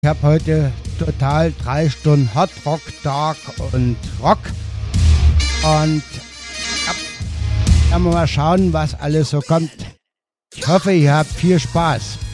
Ich habe heute total 3 Stunden Hot Rock, Dark und Rock. Und ja, werden wir mal schauen, was alles so kommt. Ich hoffe, ihr habt viel Spaß.